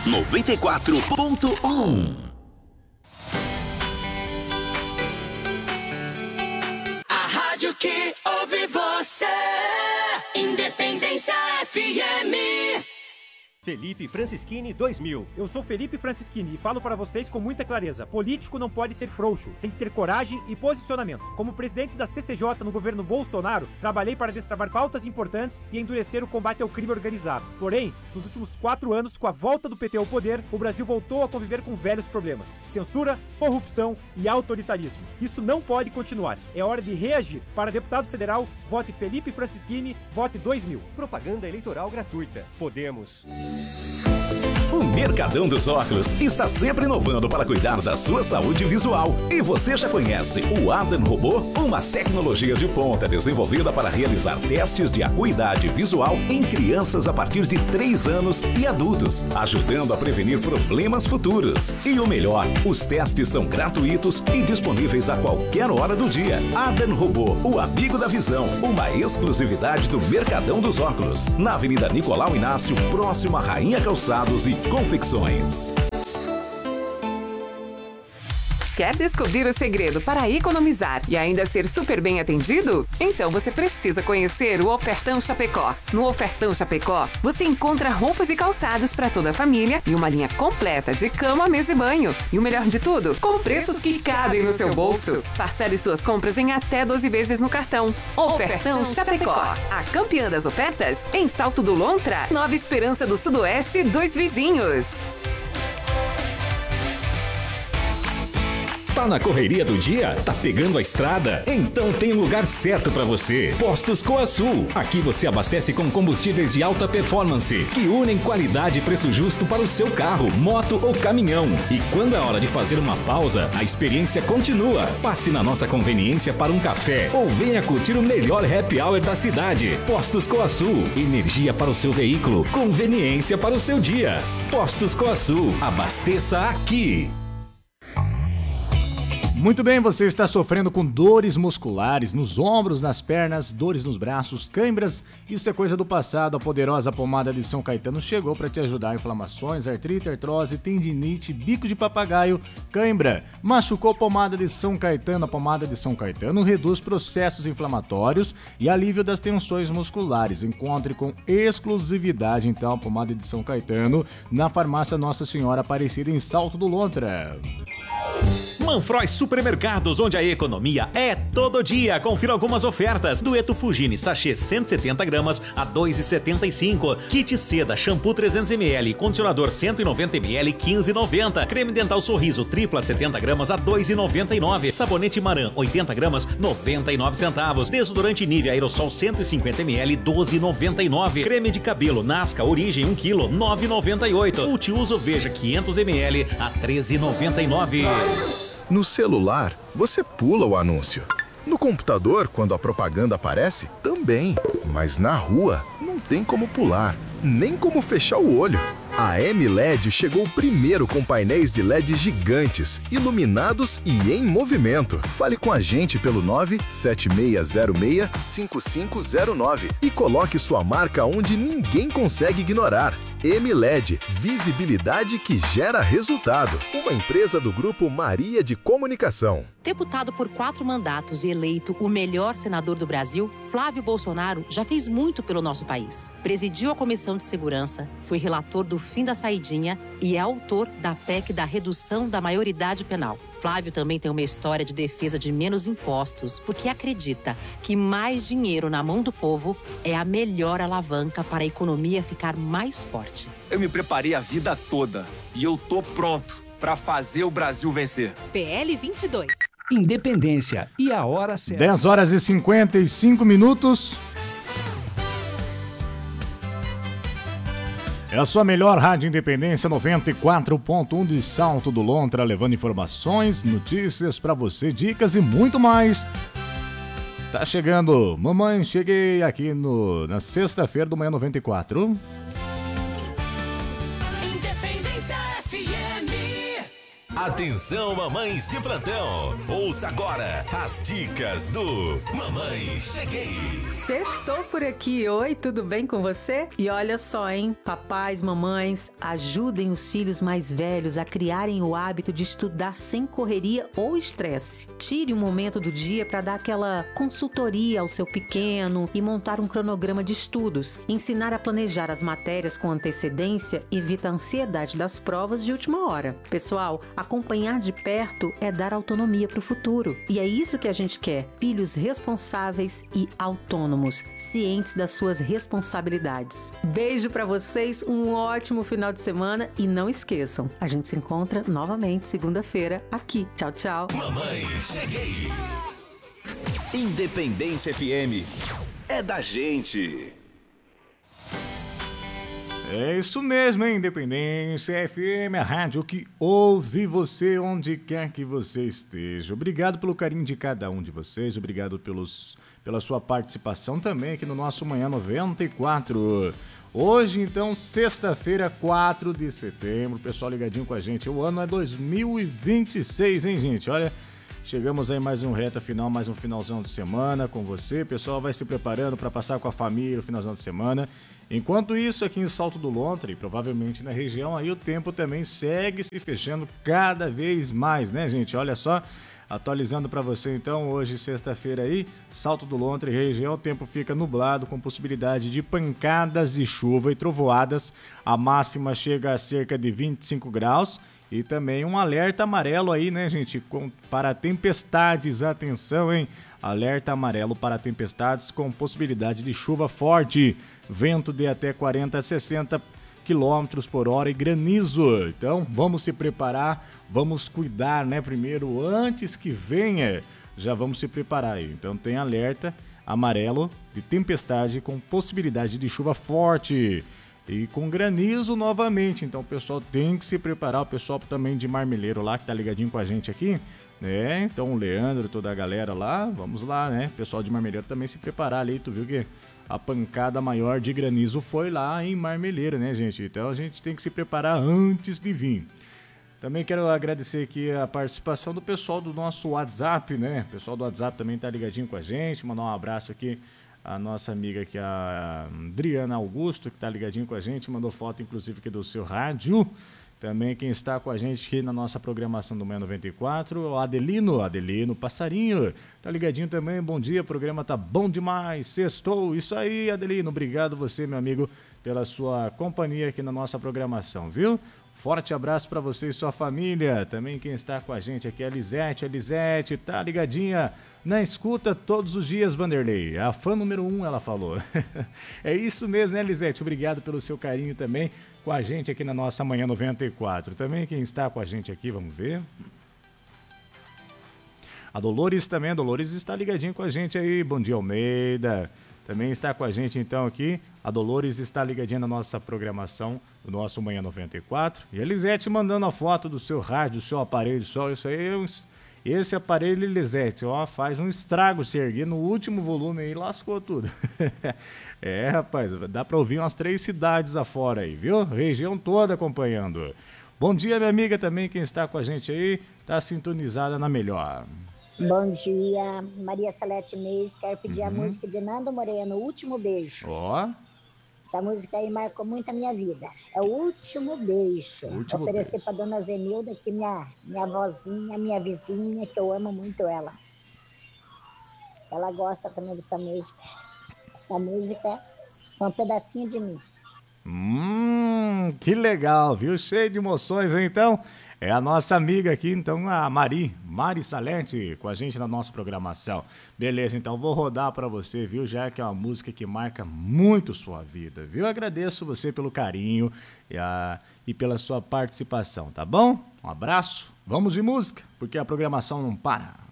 94.1. A rádio que ouve você. Independência FM. Felipe Francischini 2000. Eu sou Felipe Francischini e falo para vocês com muita clareza. Político não pode ser frouxo, tem que ter coragem e posicionamento. Como presidente da CCJ no governo Bolsonaro, trabalhei para destravar pautas importantes e endurecer o combate ao crime organizado. Porém, nos últimos 4 anos, com a volta do PT ao poder, o Brasil voltou a conviver com velhos problemas: censura, corrupção e autoritarismo. Isso não pode continuar. É hora de reagir. Para deputado federal, vote Felipe Francischini, vote 2000. Propaganda eleitoral gratuita. Podemos. O Mercadão dos Óculos está sempre inovando para cuidar da sua saúde visual. E você já conhece o Adam Robô? Uma tecnologia de ponta desenvolvida para realizar testes de acuidade visual em crianças a partir de 3 anos e adultos, ajudando a prevenir problemas futuros. E o melhor, os testes são gratuitos e disponíveis a qualquer hora do dia. Adam Robô, o amigo da visão, uma exclusividade do Mercadão dos Óculos, na Avenida Nicolau Inácio, próximo a Rainha Calçados e Confecções. Quer descobrir o segredo para economizar e ainda ser super bem atendido? Então você precisa conhecer o Ofertão Chapecó. No Ofertão Chapecó, você encontra roupas e calçados para toda a família e uma linha completa de cama, mesa e banho. E o melhor de tudo, com preços que cabem no seu bolso. Parcele suas compras em até 12 vezes no cartão. Ofertão Chapecó. A campeã das ofertas em Salto do Lontra, Nova Esperança do Sudoeste, 2 vizinhos. Tá na correria do dia? Tá pegando a estrada? Então tem um lugar certo para você. Postos Coasul. Aqui você abastece com combustíveis de alta performance, que unem qualidade e preço justo para o seu carro, moto ou caminhão. E quando é hora de fazer uma pausa, a experiência continua. Passe na nossa conveniência para um café ou venha curtir o melhor happy hour da cidade. Postos Coasul. Energia para o seu veículo, conveniência para o seu dia. Postos Coasul. Abasteça aqui. Muito bem, você está sofrendo com dores musculares nos ombros, nas pernas, dores nos braços, câimbras? Isso é coisa do passado. A poderosa pomada de São Caetano chegou para te ajudar. Inflamações, artrite, artrose, tendinite, bico de papagaio, cãibra. Machucou? Pomada de São Caetano. A pomada de São Caetano reduz processos inflamatórios e alívio das tensões musculares. Encontre com exclusividade, então, a pomada de São Caetano na farmácia Nossa Senhora Aparecida, em Salto do Lontra. Manfroy Supermercados, onde a economia é todo dia. Confira algumas ofertas. Dueto Fugini sachê 170 gramas a 2,75. Kit Seda shampoo 300ml, condicionador 190ml 15,90. Creme dental Sorriso tripla 70 gramas a 2,99. Sabonete Maran 80 gramas 99 centavos. Desodorante Nivea aerossol 150ml 12,99. Creme de cabelo Nasca Origem 1 kg 9,98. Multiuso Veja 500ml a 13,99. No celular, você pula o anúncio. No computador, quando a propaganda aparece, também. Mas na rua, não tem como pular, nem como fechar o olho. A M-LED chegou primeiro com painéis de LED gigantes, iluminados e em movimento. Fale com a gente pelo 97606-5509 e coloque sua marca onde ninguém consegue ignorar. M-LED, visibilidade que gera resultado. Uma empresa do Grupo Maria de Comunicação. Deputado por 4 mandatos e eleito o melhor senador do Brasil, Flávio Bolsonaro já fez muito pelo nosso país. Presidiu a Comissão de Segurança, foi relator do fim da saidinha e é autor da PEC da redução da maioridade penal. Flávio também tem uma história de defesa de menos impostos, porque acredita que mais dinheiro na mão do povo é a melhor alavanca para a economia ficar mais forte. Eu me preparei a vida toda e eu tô pronto para fazer o Brasil vencer. PL 22. Independência e a hora certa. 10 horas e 55 minutos. É a sua melhor rádio Independência 94.1 de Salto do Lontra, levando informações, notícias pra você, dicas e muito mais. Tá chegando, mamãe, cheguei aqui na sexta-feira do Manhã 94. Independência FM. Atenção, mamães de plantão. Ouça agora as dicas do Mamãe Cheguei. Sextou por aqui. Oi, tudo bem com você? E olha só, hein? Papais, mamães, ajudem os filhos mais velhos a criarem o hábito de estudar sem correria ou estresse. Tire um momento do dia para dar aquela consultoria ao seu pequeno e montar um cronograma de estudos. Ensinar a planejar as matérias com antecedência evita a ansiedade das provas de última hora. Pessoal, acompanhar de perto é dar autonomia para o futuro. E é isso que a gente quer. Filhos responsáveis e autônomos, cientes das suas responsabilidades. Beijo para vocês, um ótimo final de semana e não esqueçam, a gente se encontra novamente segunda-feira aqui. Tchau, tchau. Mamãe Cheguei. Independência FM. É da gente. É isso mesmo, hein? Independência FM, a rádio que ouve você onde quer que você esteja. Obrigado pelo carinho de cada um de vocês, obrigado pela sua participação também aqui no nosso Manhã 94. Hoje, então, sexta-feira, 4 de setembro, pessoal ligadinho com a gente. O ano é 2026, hein, gente? Olha, chegamos aí mais um reta final, mais um finalzão de semana com você. O pessoal vai se preparando para passar com a família o finalzão de semana. Enquanto isso, aqui em Salto do Lontra, provavelmente na região, aí o tempo também segue se fechando cada vez mais, né, gente? Olha só, atualizando para você então, hoje, sexta-feira aí, Salto do Lontra e região, o tempo fica nublado com possibilidade de pancadas de chuva e trovoadas. A máxima chega a cerca de 25 graus. E também um alerta amarelo aí, né, gente, para tempestades. Atenção, hein? Alerta amarelo para tempestades com possibilidade de chuva forte. Vento de até 40 a 60 km por hora e granizo. Então, vamos se preparar, vamos cuidar, né, primeiro, antes que venha. Já vamos se preparar aí. Então, tem alerta amarelo de tempestade com possibilidade de chuva forte. E com granizo novamente, então o pessoal tem que se preparar, o pessoal também de Marmeleiro lá, que tá ligadinho com a gente aqui, né? Então o Leandro, toda a galera lá, vamos lá, né? O pessoal de Marmeleiro também se preparar ali, tu viu que a pancada maior de granizo foi lá em Marmeleiro, né, gente? Então a gente tem que se preparar antes de vir. Também quero agradecer aqui a participação do pessoal do nosso WhatsApp, né? O pessoal do WhatsApp também tá ligadinho com a gente, mandar um abraço aqui a nossa amiga aqui, a Adriana Augusto, que está ligadinho com a gente, mandou foto inclusive aqui do seu rádio. Também quem está com a gente aqui na nossa programação do Manhã 94, o Adelino Passarinho, tá ligadinho também, bom dia, o programa tá bom demais, sextou, isso aí, Adelino, obrigado você, meu amigo, pela sua companhia aqui na nossa programação, viu? Forte abraço para você e sua família. Também quem está com a gente aqui é a Lisete. A Lisete tá ligadinha na escuta todos os dias, Vanderlei. A fã número 1, ela falou. É isso mesmo, né, Lisete? Obrigado pelo seu carinho também com a gente aqui na nossa Manhã 94. Também quem está com a gente aqui, vamos ver. A Dolores também. A Dolores está ligadinha com a gente aí. Bom dia, Almeida. Também está com a gente então aqui. A Dolores está ligadinha na nossa programação do nosso Manhã 94. E a Elisete mandando a foto do seu rádio, do seu aparelho, só isso aí. Esse aparelho, Elisete, ó, faz um estrago se erguer no último volume aí, lascou tudo. É, rapaz, dá pra ouvir umas 3 cidades afora aí, viu? Região toda acompanhando. Bom dia, minha amiga também, quem está com a gente aí, tá sintonizada na melhor. Bom dia, Maria Salete Neis, quero pedir a música de Nando Moreno, O Último Beijo. Ó. Essa música aí marcou muito a minha vida. É O Último Beijo. Oferecer para dona Zenilda, que minha avózinha, minha vizinha, que eu amo muito ela. Ela gosta também dessa música. Essa música é um pedacinho de mim. Que legal, viu? Cheio de emoções, hein? Então, é a nossa amiga aqui, então, a Mari Salete, com a gente na nossa programação. Beleza, então, vou rodar pra você, viu? Já que é uma música que marca muito sua vida, viu? Agradeço você pelo carinho e pela sua participação, tá bom? Um abraço, vamos de música, porque a programação não para.